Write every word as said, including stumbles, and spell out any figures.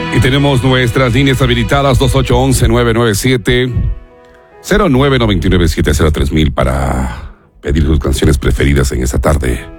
Y tenemos nuestras líneas habilitadas dos ocho once, nueve nueve siete, cero nueve nueve nueve siete cero tres mil para pedir sus canciones preferidas en esta tarde.